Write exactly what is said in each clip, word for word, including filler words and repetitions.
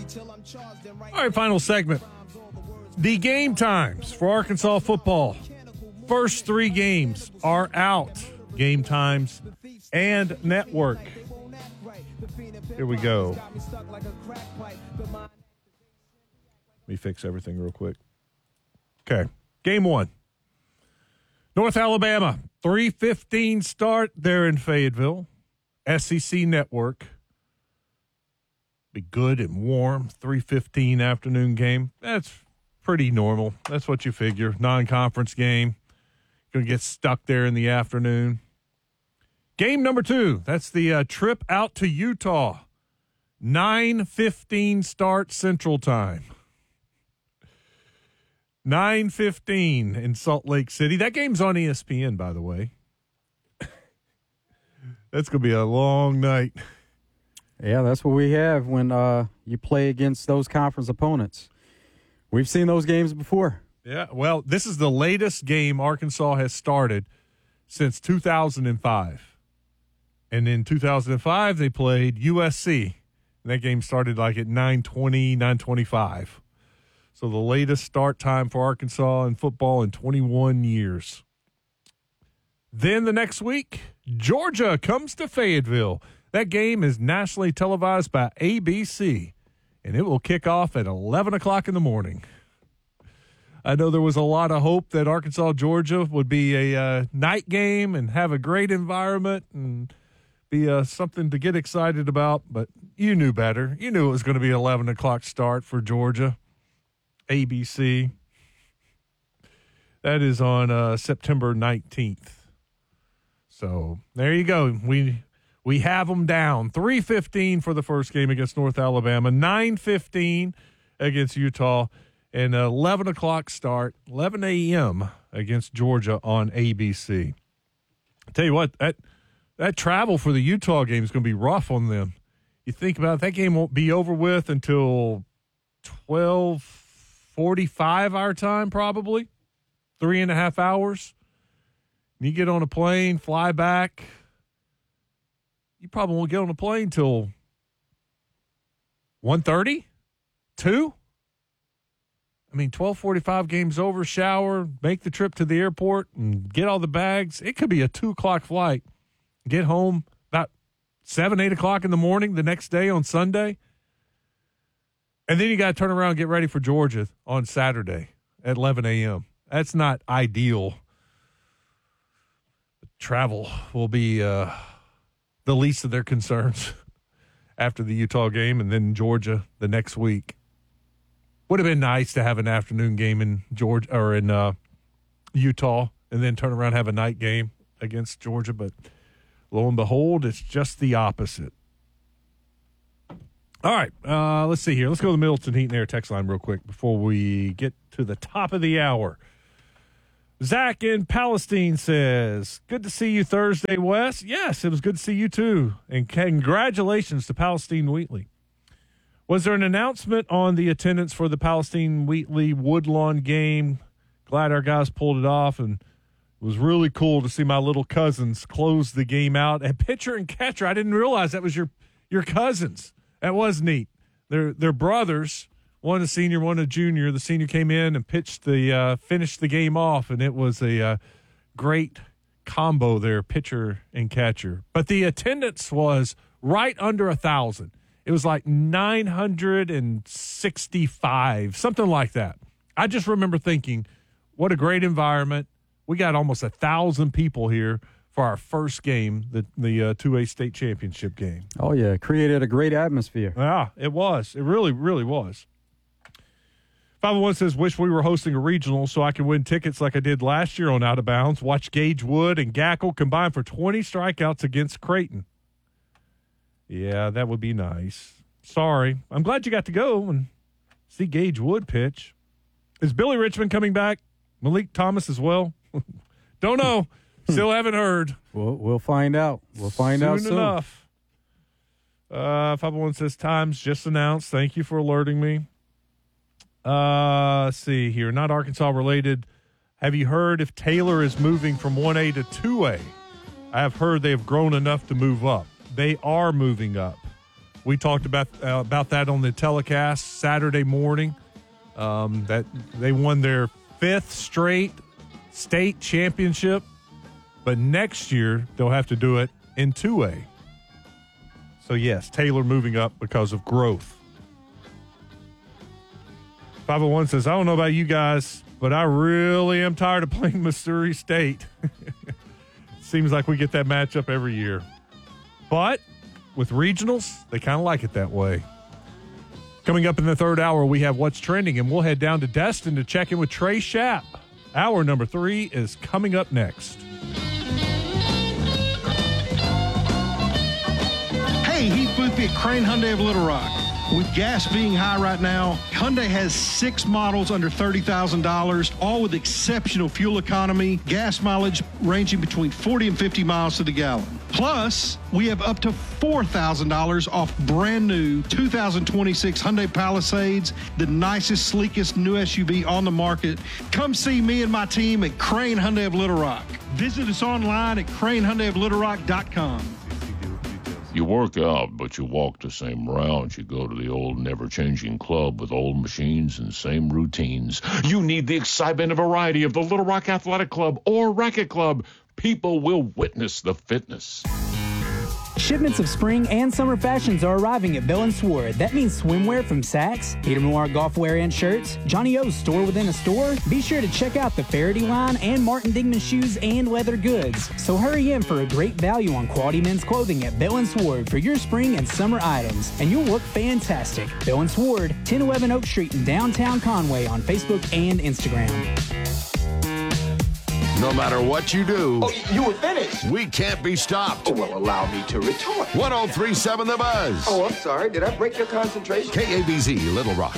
All right, final segment. The game times for Arkansas football. First three games are out. Game times and network. Here we go. Let me fix everything real quick. Okay, game one. North Alabama, three fifteen start there in Fayetteville. S E C Network. Be good and warm. three fifteen afternoon game. That's pretty normal. That's what you figure. Non-conference game. Going to get stuck there in the afternoon. Game number two. That's the uh, trip out to Utah. nine fifteen start Central Time. nine fifteen in Salt Lake City. That game's on E S P N, by the way. That's going to be a long night. Yeah, that's what we have when uh, you play against those conference opponents. We've seen those games before. Yeah, well, this is the latest game Arkansas has started since two thousand five. And in two thousand five, they played U S C. And that game started like at nine twenty, nine twenty-five. So the latest start time for Arkansas in football in twenty-one years. Then the next week, Georgia comes to Fayetteville. That game is nationally televised by A B C, and it will kick off at eleven o'clock in the morning. I know there was a lot of hope that Arkansas, Georgia would be a uh, night game and have a great environment and be uh, something to get excited about, but you knew better. You knew it was going to be eleven o'clock start for Georgia. A B C. That is on uh, September nineteenth. So there you go. We we have them down. three fifteen for the first game against North Alabama. nine fifteen against Utah. And eleven o'clock start, eleven a.m. against Georgia on A B C. I tell you what, that that travel for the Utah game is going to be rough on them. You think about it, that game won't be over with until twelve forty-five our time, probably. Three and a half hours. You get on a plane, fly back. You probably won't get on a plane till one thirty, two. I mean, twelve forty-five game's over, shower, make the trip to the airport, and get all the bags. It could be a two o'clock flight. Get home about seven, eight o'clock in the morning the next day on Sunday. And then you got to turn around and get ready for Georgia on Saturday at eleven a.m. That's not ideal. Travel will be uh, the least of their concerns after the Utah game, and then Georgia the next week. Would have been nice to have an afternoon game in Georgia or in uh, Utah, and then turn around and have a night game against Georgia. But lo and behold, it's just the opposite. All right, uh, let's see here. Let's go to the Middleton Heat and Air text line real quick before we get to the top of the hour. Zach in Palestine says, good to see you Thursday, Wes. Yes, it was good to see you too. And congratulations to Palestine Wheatley. Was there an announcement on the attendance for the Palestine Wheatley Woodlawn game? Glad our guys pulled it off, and it was really cool to see my little cousins close the game out. And pitcher and catcher, I didn't realize that was your your cousins. That was neat. They're, they're brothers. One a senior, one a junior. The senior came in and pitched the uh, finished the game off, and it was a uh, great combo there, pitcher and catcher. But the attendance was right under a thousand. It was like nine hundred sixty-five, something like that. I just remember thinking, what a great environment. We got almost a thousand people here for our first game, the the uh, two A state championship game. Oh yeah, it created a great atmosphere. Yeah, it was. It really, really was. five oh one says, wish we were hosting a regional so I could win tickets like I did last year on Out of Bounds. Watch Gage Wood and Gackle combine for twenty strikeouts against Creighton. Yeah, that would be nice. Sorry. I'm glad you got to go and see Gage Wood pitch. Is Billy Richmond coming back? Malik Thomas as well? Don't know. Still haven't heard. We'll, we'll find out. We'll find soon out soon. enough. Uh, five oh one says, times just announced. Thank you for alerting me. Uh, let's see here. Not Arkansas related. Have you heard if Taylor is moving from one A to two A? I have heard they have grown enough to move up. They are moving up. We talked about uh, about that on the telecast Saturday morning. Um, that they won their fifth straight state championship, but next year they'll have to do it in two A. So yes, Taylor moving up because of growth. five oh one says, I don't know about you guys, but I really am tired of playing Missouri State. Seems like we get that matchup every year. But with regionals, they kind of like it that way. Coming up in the third hour, we have What's Trending, and we'll head down to Destin to check in with Trey Schapp. Hour number three is coming up next. Hey, Heath Boothby at Crane Hyundai of Little Rock. With gas being high right now, Hyundai has six models under thirty thousand dollars, all with exceptional fuel economy, gas mileage ranging between forty and fifty miles to the gallon. Plus, we have up to four thousand dollars off brand new two thousand twenty-six Hyundai Palisades, the nicest, sleekest new S U V on the market. Come see me and my team at Crane Hyundai of Little Rock. Visit us online at crane hyundai of little rock dot com. You work out, but you walk the same rounds. You go to the old never-changing club with old machines and same routines. You need the excitement and variety of the Little Rock Athletic Club or Racket Club. People will witness the fitness. Shipments of spring and summer fashions are arriving at Bell and Sword. That means swimwear from Saks, Peter Noir golf wear and shirts, Johnny O's store within a store. Be sure to check out the Faraday line and Martin Dingman shoes and leather goods. So hurry in for a great value on quality men's clothing at Bell and Sword for your spring and summer items, and you'll look fantastic. Bell and Sword, ten eleven Oak Street in downtown Conway on Facebook and Instagram. No matter what you do, oh, you were finished. We can't be stopped. Oh, well, allow me to retort. one oh three point seven The Buzz. Oh, I'm sorry. Did I break your concentration? K A B Z, Little Rock.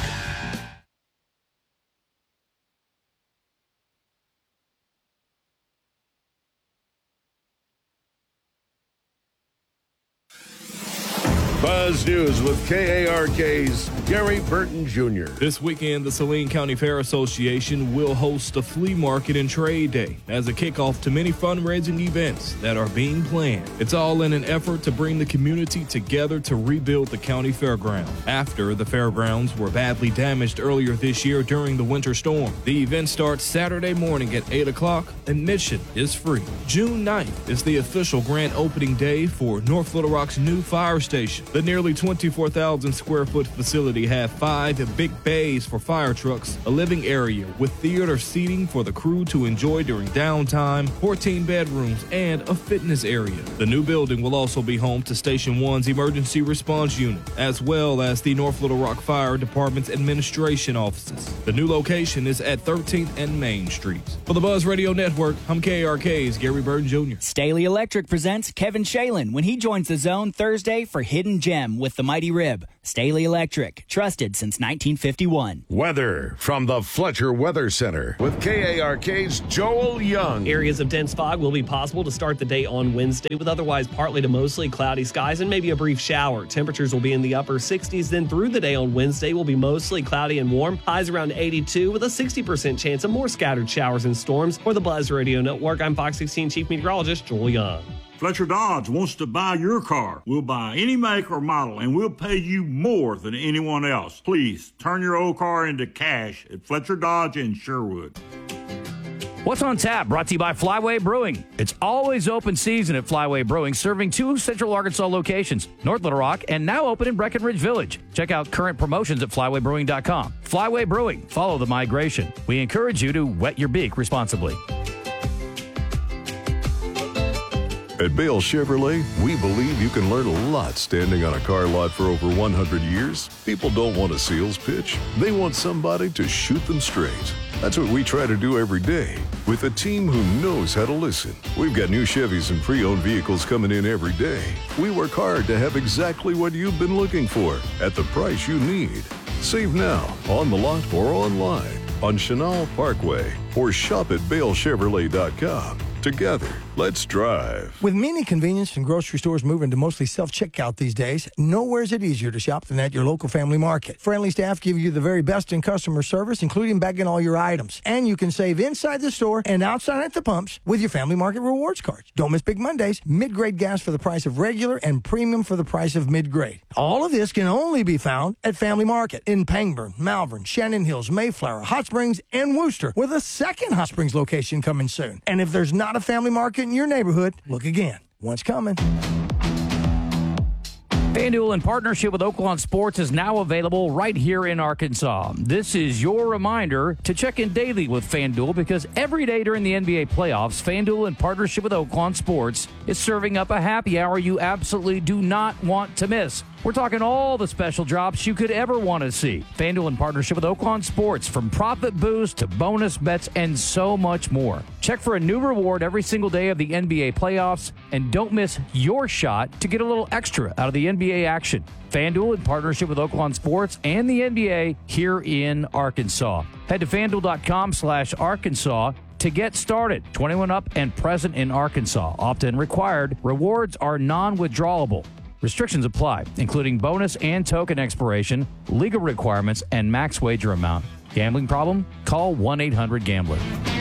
Buzz News with K A R K's Gary Burton Junior This weekend, the Saline County Fair Association will host a flea market and trade day as a kickoff to many fundraising events that are being planned. It's all in an effort to bring the community together to rebuild the county fairground after the fairgrounds were badly damaged earlier this year during the winter storm. The event starts Saturday morning at eight o'clock. Admission is free. June ninth is the official grand opening day for North Little Rock's new fire station. The nearly twenty-four thousand square foot facility has five big bays for fire trucks, a living area with theater seating for the crew to enjoy during downtime, fourteen bedrooms, and a fitness area. The new building will also be home to Station one's emergency response unit, as well as the North Little Rock Fire Department's administration offices. The new location is at thirteenth and Main Street. For the Buzz Radio Network, I'm K A R K's Gary Burton Junior Staley Electric presents Kevin Shalin when he joins the Zone Thursday for Hidden Gem with the Mighty Rib. Staley Electric, trusted since nineteen fifty-one. Weather from the Fletcher Weather Center with K A R K's Joel Young. Areas of dense fog will be possible to start the day on Wednesday with otherwise partly to mostly cloudy skies and maybe a brief shower. Temperatures will be in the upper sixties. Then through the day on Wednesday will be mostly cloudy and warm. Highs around eighty-two with a sixty percent chance of more scattered showers and storms. For the Buzz Radio Network, I'm Fox sixteen Chief Meteorologist Joel Young. Fletcher Dodge wants to buy your car. We'll buy any make or model, and we'll pay you more than anyone else. Please turn your old car into cash at Fletcher Dodge in Sherwood. What's on tap? Brought to you by Flyway Brewing. It's always open season at Flyway Brewing, serving two Central Arkansas locations, North Little Rock, and now open in Breckenridge Village. Check out current promotions at flyway brewing dot com. Flyway Brewing. Follow the migration. We encourage you to wet your beak responsibly. At Bale Chevrolet, we believe you can learn a lot standing on a car lot for over one hundred years. People don't want a sales pitch. They want somebody to shoot them straight. That's what we try to do every day with a team who knows how to listen. We've got new Chevys and pre-owned vehicles coming in every day. We work hard to have exactly what you've been looking for at the price you need. Save now, on the lot or online, on Chenal Parkway, or shop at bale chevrolet dot com. Together, Let's drive. With many convenience and grocery stores moving to mostly self-checkout these days, nowhere is it easier to shop than at your local Family Market. Friendly staff give you the very best in customer service, including bagging all your items. And you can save inside the store and outside at the pumps with your Family Market rewards cards. Don't miss Big Mondays. Mid-grade gas for the price of regular and premium for the price of mid-grade. All of this can only be found at Family Market in Pangburn, Malvern, Shannon Hills, Mayflower, Hot Springs, and Worcester, with a second Hot Springs location coming soon. And if there's not a Family Market in your neighborhood, look again. One's coming. FanDuel, in partnership with Oaklawn Sports, is now available right here in Arkansas. This is your reminder to check in daily with FanDuel, because every day during the N B A playoffs, FanDuel, in partnership with Oaklawn Sports, is serving up a happy hour you absolutely do not want to miss. We're talking all the special drops you could ever want to see. FanDuel, in partnership with Oaklawn Sports, from profit boost to bonus bets and so much more. Check for a new reward every single day of the N B A playoffs, and don't miss your shot to get a little extra out of the N B A action. FanDuel, in partnership with Oaklawn Sports and the N B A here in Arkansas. Head to FanDuel.com slash Arkansas to get started. twenty-one up and present in Arkansas. Opt-in required. Rewards are non-withdrawable. Restrictions apply, including bonus and token expiration, legal requirements, and max wager amount. Gambling problem? Call one eight hundred gambler.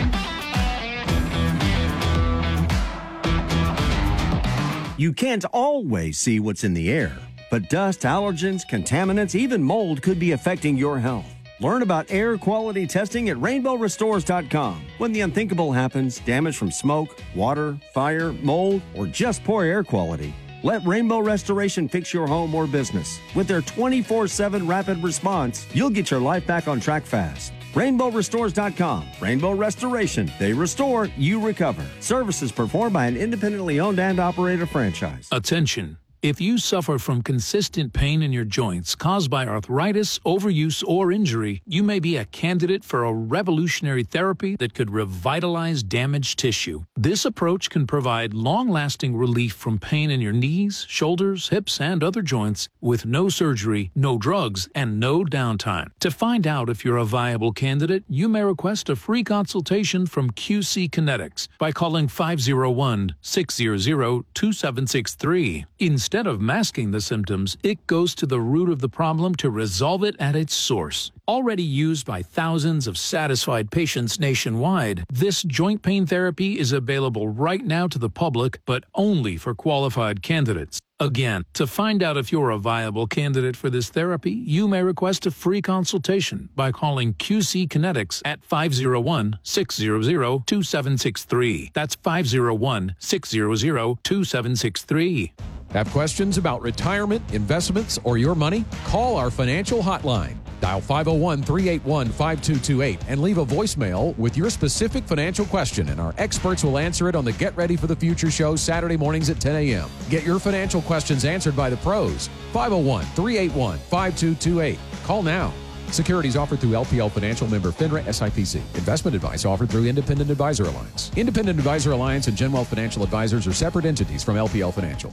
You can't always see what's in the air, but dust, allergens, contaminants, even mold could be affecting your health. Learn about air quality testing at rainbow restores dot com. When the unthinkable happens, damage from smoke, water, fire, mold, or just poor air quality, let Rainbow Restoration fix your home or business. With their twenty-four seven rapid response, you'll get your life back on track fast. rainbow restores dot com. Rainbow Restoration. They restore, you recover. Services performed by an independently owned and operated franchise. Attention. If you suffer from consistent pain in your joints caused by arthritis, overuse, or injury, you may be a candidate for a revolutionary therapy that could revitalize damaged tissue. This approach can provide long-lasting relief from pain in your knees, shoulders, hips, and other joints with no surgery, no drugs, and no downtime. To find out if you're a viable candidate, you may request a free consultation from Q C Kinetics by calling five oh one, six hundred, two seven six three. Instead of masking the symptoms, it goes to the root of the problem to resolve it at its source. Already used by thousands of satisfied patients nationwide, this joint pain therapy is available right now to the public, but only for qualified candidates. Again, to find out if you're a viable candidate for this therapy, you may request a free consultation by calling Q C Kinetics at five oh one, six hundred, two seven six three. That's five oh one, six hundred, two seven six three. Have questions about retirement, investments, or your money? Call our financial hotline. Dial five oh one, three eight one, five two two eight and leave a voicemail with your specific financial question, and our experts will answer it on the Get Ready for the Future show Saturday mornings at ten a.m. Get your financial questions answered by the pros. five oh one, three eight one, five two two eight. Call now. Securities offered through L P L Financial, member FINRA S I P C. Investment advice offered through Independent Advisor Alliance. Independent Advisor Alliance and GenWealth Financial Advisors are separate entities from L P L Financial.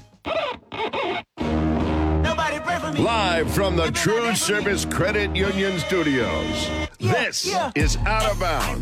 Live from the True Service Credit Union Studios, this is Out of Bounds.